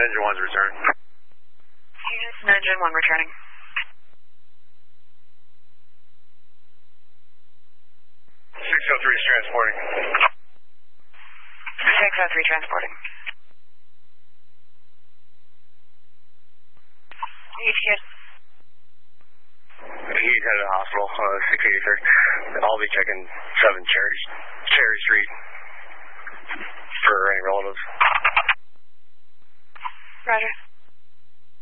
Engine 1's returning. Engine 1 returning. 603 is transporting. 603 transporting. ETA. He's headed to the hospital, 683rd. I'll be checking 7 Cherry Street for any relatives. Roger.